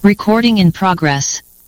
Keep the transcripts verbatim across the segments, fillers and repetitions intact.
Recording in progress.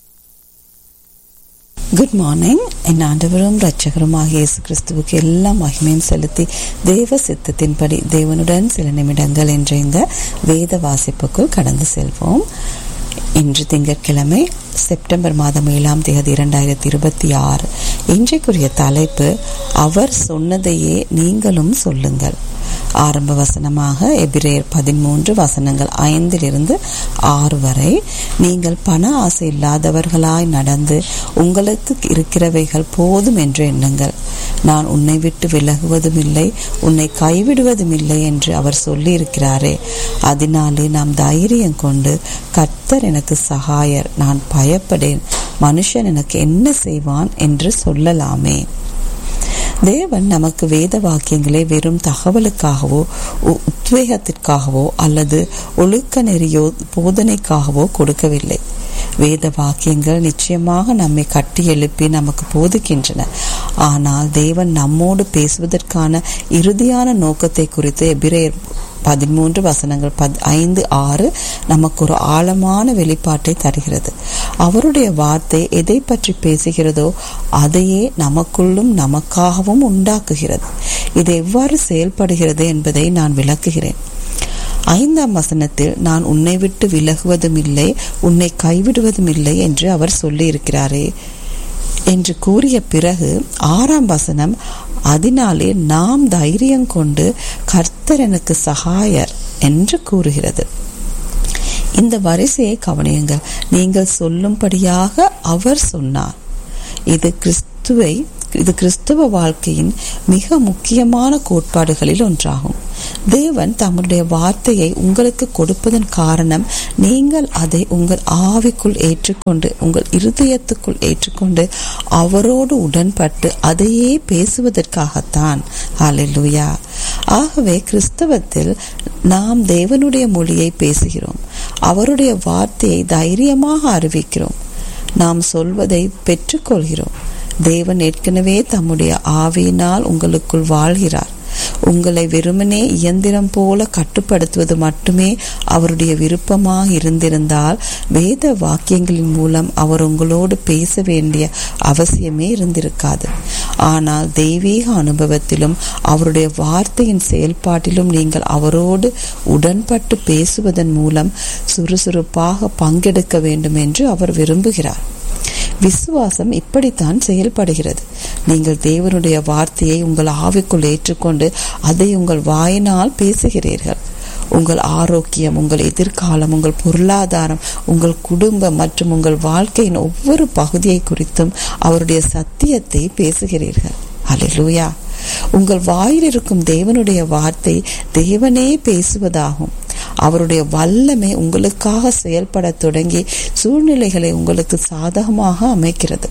Good morning. என் ஆண்டவரும் இரட்சகருமாக இயேசு கிறிஸ்துவுக்கு எல்லா மகிமையும் செலுத்தி தேவ சித்தத்தின்படி தேவனுடன் சில நிமிடங்கள் என்ற இந்த வேத வாசிப்புக்குள் கடந்து செல்வோம். இன்று திங்கட்கிழமை செப்டம்பர் மாதம் ஏழாம் தேதி இரண்டாயிரத்தி இருபத்தி ஆறு. இன்றைக்குரிய தலைப்பு அவர் சொன்னதையே நீங்களும் சொல்லுங்கள். ஆரம்ப வசனமாக எபிரேயர் பதிமூன்று வசனங்கள் ஐந்திலிருந்து ஆறு வரை. நீங்கள் பண ஆசை இல்லாதவர்களாய் நடந்து உங்களுக்கு இருக்கிறவைகள் போதும் என்று எண்ணுங்கள். நான் உன்னை விட்டு விலகுவதும் இல்லை, உன்னை கைவிடுவதும் இல்லை என்று அவர் சொல்லி இருக்கிறாரே. அதனாலே நாம் தைரியம் கொண்டு கர்த்தர் எனக்கு சகாயர், நான் பயப்படேன், மனுஷன் எனக்கு என்ன செய்வான் என்று சொல்லலாமே. தேவன் நமக்கு வேத வாக்கியங்களை வெறும் தகவலுக்காகவோ உத்வேகத்திற்காகவோ அல்லது ஒழுக்க நெறியோ போதனைக்காகவோ கொடுக்கவில்லை. வேத வாக்கியங்கள் நிச்சயமாக நம்மை கட்டி எழுப்பி நமக்கு போதிக்கின்றன. ஆனால் தேவன் நம்மோடு பேசுவதற்கான இறுதியான நோக்கத்தை குறித்து எபிரேயர் பதிமூன்று வசனங்கள் ஐந்து ஆறு நமக்கு ஒரு ஆழமான வெளிப்பாட்டை தருகிறது. அவருடைய வார்த்தை எதை பற்றி பேசுகிறதோ அதையே நமக்குள்ளும் நமக்காகவும் உண்டாக்குகிறது. இது எவ்வாறு செயல்படுகிறது என்பதை நான் விளக்குகிறேன். ஐந்தாம் வசனத்தில் நான் உன்னை விட்டு விலகுவதும் இல்லை, உன்னை கைவிடுவதும் இல்லை என்று அவர் சொல்லி இருக்கிறாரே என்று கூறிய பிறகு ஆறாம் வசனம், அதனாலே நாம் தைரியம் கொண்டு கர்த்தர் எனக்கு சகாயர் என்று கூறுகிறது. இந்த வரிசையை கவனியுங்கள். நீங்கள் சொல்லும்படியாக அவர் சொன்னார். இது கிறிஸ்துவை இது கிறிஸ்துவ வாழ்க்கையின் மிக முக்கியமான கோட்பாடுகளில் ஒன்றாகும். தேவன் தம்முடைய வார்த்தையை உங்களுக்கு கொடுப்பதன் காரணம் நீங்கள் அதை உங்கள் ஆவிக்குள் ஏற்றுக்கொண்டு உங்கள் இருதயத்துக்குள் ஏற்றுக்கொண்டு அவரோடு உடன்பட்டு அதையே பேசுவதற்காகத்தான். ஹல்லேலூயா. ஆகவே கிறிஸ்தவத்தில் நாம் தேவனுடைய மொழியை பேசுகிறோம், அவருடைய வார்த்தையை தைரியமாக அறிவிக்கிறோம், நாம் சொல்வதை பெற்றுக்கொள்கிறோம். தேவன் ஏற்கனவே தம்முடைய ஆவியினால் உங்களுக்குள் வாழ்கிறார். உங்களை வெறுமனே இயந்திரம் போல கட்டுப்படுத்துவது மட்டுமே அவருடைய விருப்பமாக இருந்திருந்தால் வேத வாக்கியங்களின் மூலம் அவர் உங்களோடு பேச வேண்டிய அவசியமே இருந்திருக்காது. ஆனால் தெய்வீக அனுபவத்திலும் அவருடைய வார்த்தையின் செயல்பாட்டிலும் நீங்கள் அவரோடு உடன்பட்டு பேசுவதன் மூலம் சுறுசுறுப்பாக பங்கெடுக்க வேண்டும் என்று அவர் விரும்புகிறார். விசுவாசம் இப்படித்தான் செயல்படுகிறது. நீங்கள் தேவனுடைய வார்த்தையை உங்கள் ஆவிக்குள் ஏற்றுக்கொண்டு அதை உங்கள் வாயினால் பேசுகிறீர்கள். உங்கள் ஆரோக்கியம், உங்கள் எதிர்காலம், உங்கள் பொருளாதாரம், உங்கள் குடும்பம் மற்றும் உங்கள் வாழ்க்கையின் ஒவ்வொரு பகுதியை குறித்தும் அவருடைய சத்தியத்தை பேசுகிறீர்கள். ஹல்லேலூயா. உங்கள் வாயில் இருக்கும் தேவனுடைய வார்த்தை தேவனே பேசுவதாகும். அவருடைய வல்லமை உங்களுக்காக செயல்பட தொடங்கி சூழ்நிலைகளை உங்களுக்கு சாதகமாக அமைக்கிறது.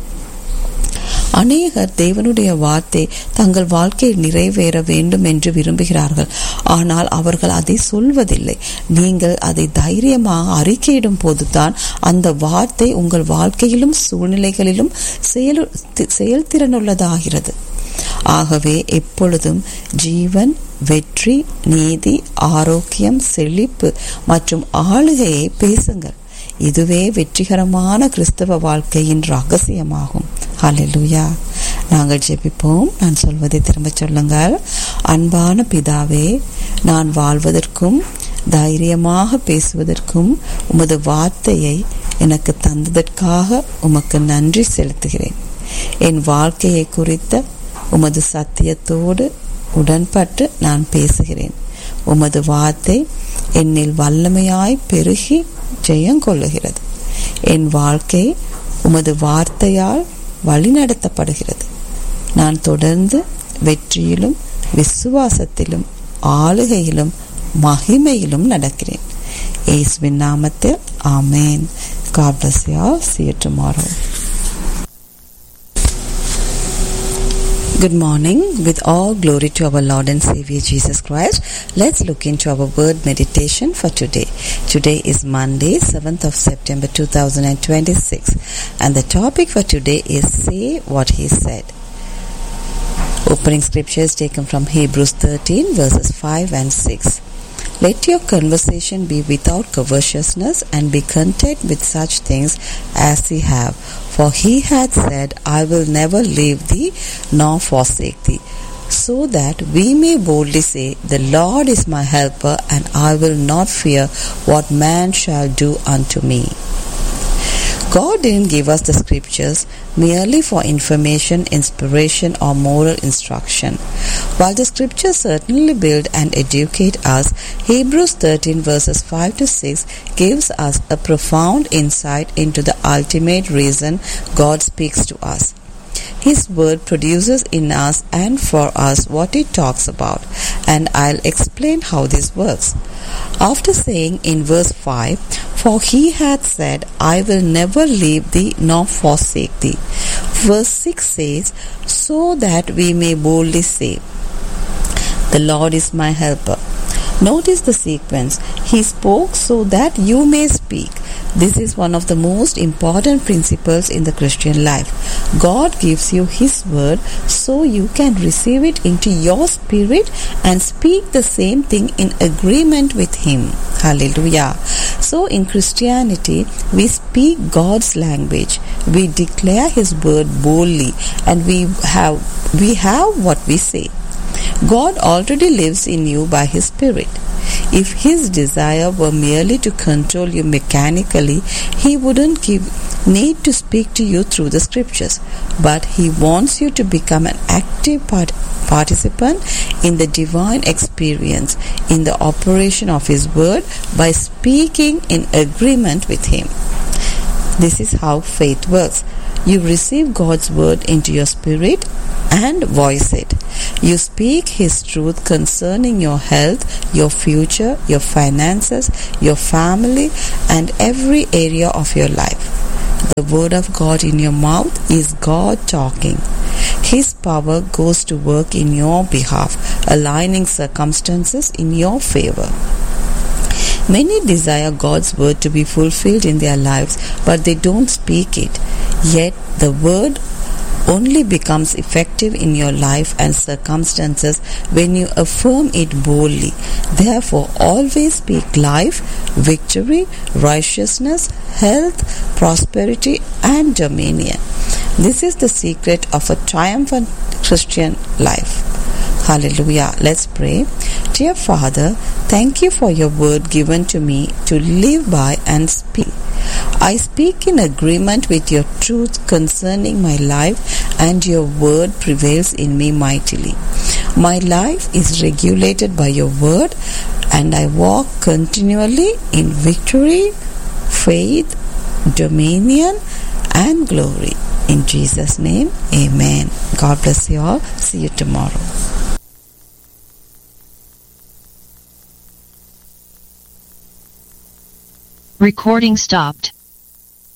அநேகர் தேவனுடைய வார்த்தை தங்கள் வாழ்க்கையில் நிறைவேற வேண்டும் என்று விரும்புகிறார்கள். ஆனால் அவர்கள் அதை சொல்வதில்லை. நீங்கள் அதை தைரியமாக அறிக்கையிடும் போதுதான் அந்த வார்த்தை உங்கள் வாழ்க்கையிலும் சூழ்நிலைகளிலும் செயல் செயல்திறனுள்ளதாகிறது. ஆகவே எப்பொழுதும் ஜீவன், வெற்றி, நீதி, ஆரோக்கியம், செழிப்பு மற்றும் ஆளுகையை பேசுங்கள். இதுவே வெற்றிகரமான கிறிஸ்தவ வாழ்க்கையின் ரகசியமாகும். ஹல்லேலூயா. நாங்கள் ஜெபிப்போம். நான் சொல்வதை திரும்ப சொல்லுங்கள். அன்பான பிதாவே, நான் வாழ்வதற்கும் தைரியமாக பேசுவதற்கும் உமது வார்த்தையை எனக்கு தந்ததற்காக உமக்கு நன்றி செலுத்துகிறேன். என் வாழ்க்கையை குறித்த உமது சத்தியத்தோடு உடன்பட்டு நான் பேசுகிறேன். உமது வார்த்தை என்னில் வல்லமையாய் பெருகி ஜெயங்கொள்ளுகிறது. என் வாழ்க்கை உமது வார்த்தையால் வழிநடத்தப்படுகிறது. நான் தொடர்ந்து வெற்றியிலும் விசுவாசத்திலும் ஆளுகையிலும் மகிமையிலும் நடக்கிறேன். இயேசுவின் நாமத்தில் ஆமென். God bless you all. See you tomorrow. Good morning. With all glory to our Lord and Savior Jesus Christ, let's look into our word meditation for today. Today is Monday, seventh of September two thousand twenty-six, and the topic for today is Say What He Said. Opening scripture is taken from Hebrews thirteen verses five and six. Let your conversation be without covetousness, and be content with such things as ye have. For he hath said, I will never leave thee nor forsake thee. So that we may boldly say, the Lord is my helper, and I will not fear what man shall do unto me. God didn't give us the scriptures merely for information, inspiration, or moral instruction. While the scriptures certainly build and educate us, Hebrews thirteen verses five to six gives us a profound insight into the ultimate reason God speaks to us. His word produces in us and for us what it talks about, and I'll explain how this works. After saying in verse five, For he hath said, I will never leave thee nor forsake thee. Verse six says, So that we may boldly say, The Lord is my helper. Notice the sequence. He spoke so that you may speak. This is one of the most important principles in the Christian life. God gives you His word so you can receive it into your spirit and speak the same thing in agreement with Him. Hallelujah. So in Christianity, we speak God's language. We declare His word boldly, and we have we have what we say. God already lives in you by His Spirit. If His desire were merely to control you mechanically, He wouldn't give, need to speak to you through the scriptures. But He wants you to become an active part, participant in the divine experience, in the operation of His word, by speaking in agreement with Him. This is how faith works. You receive God's word into your spirit and voice it. You speak His truth concerning your health, your future, your finances, your family, and every area of your life. The word of God in your mouth is God talking. His power goes to work in your behalf, aligning circumstances in your favor. Many desire God's word to be fulfilled in their lives, but they don't speak it. Yet the word only becomes effective in your life and circumstances when you affirm it boldly. Therefore, always speak life, victory, righteousness, health, prosperity, and dominion. This is the secret of a triumphant Christian life. Hallelujah. Let's pray. Dear Father, thank you for your word given to me to live by and speak. I speak in agreement with your truth concerning my life, and your word prevails in me mightily. My life is regulated by your word, and I walk continually in victory, faith, dominion, and glory. In Jesus' name, amen. God bless you all. See you tomorrow. Recording stopped.